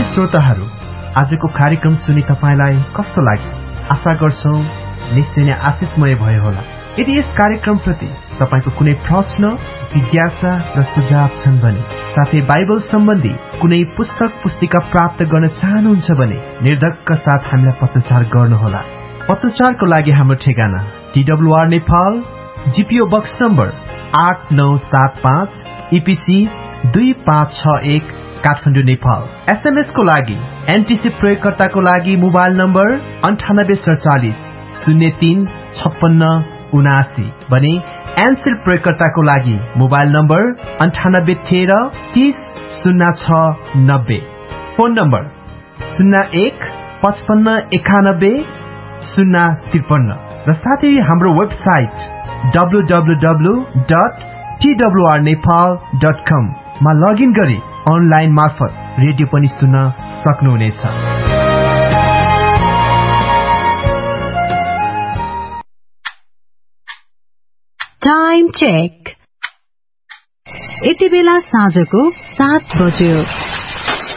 श्रोताहरू, आजको कार्यक्रम सुनि तपाईलाई कस्तो लाग्यो? आशा गर्छौं निश्चय नै आशिषमय भयो होला। यदि यस कार्यक्रमप्रति तपाईको कुनै प्रश्न, जिज्ञासा र सुझाव छन् भने, साथै बाइबल सम्बन्धी कुनै पुस्तक पुस्तिका प्राप्त गर्न चाहनुहुन्छ भने निर्धक्क साथ हामीलाई पत्रचार गर्नुहोला। पत्रचारको लागि हाम्रो ठेगाना TWR Nepal, GPO box number 8975 EPC 2561 Kathmandu Nepal. SMS को लागि NTC प्रयोगकर्ताको लागि मोबाइल नम्बर 9847 03 56 79 भने एनसेल प्रयोगकर्ताको लागि मोबाइल नम्बर 9813 30 06 90। फोन नम्बर 01 55 91 053 र साथै हाम्रो वेबसाइट www.twrnepal.com मा लगइन गरी अनलाइन मार्फत रेडियो पनि सुन्न सक्नुहुनेछ। Time check. यति बेला साँझको 7 बज्यो।